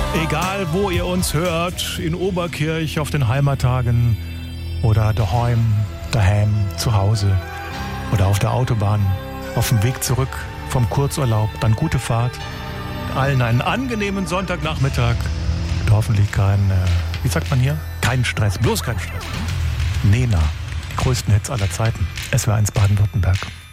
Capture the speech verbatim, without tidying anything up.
Egal, wo ihr uns hört, in Oberkirch, auf den Heimattagen oder daheim, daheim, zu Hause oder auf der Autobahn, auf dem Weg zurück vom Kurzurlaub, dann gute Fahrt. Allen einen angenehmen Sonntagnachmittag und hoffentlich kein, äh, wie sagt man hier, keinen Stress, bloß keinen Stress. Nena, die größten Hits aller Zeiten, S W R eins Baden-Württemberg.